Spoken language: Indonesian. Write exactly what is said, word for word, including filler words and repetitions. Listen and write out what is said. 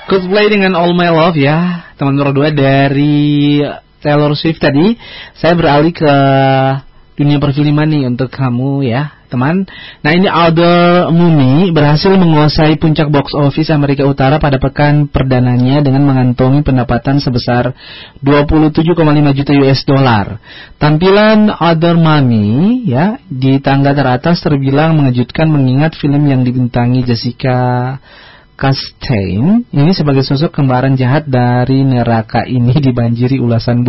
Coldplay dengan All My Love ya, teman nomor dua dari Taylor Swift tadi. Saya beralih ke dunia perfilman nih untuk kamu ya, teman. Nah, ini Other Mummy berhasil menguasai puncak box office Amerika Utara pada pekan perdananya dengan mengantongi pendapatan sebesar dua puluh tujuh koma lima juta U S dollar. Tampilan Other Mummy ya di tangga teratas terbilang mengejutkan mengingat film yang dibintangi Jessica Chastain ini sebagai sosok kembaran jahat dari neraka ini dibanjiri ulasan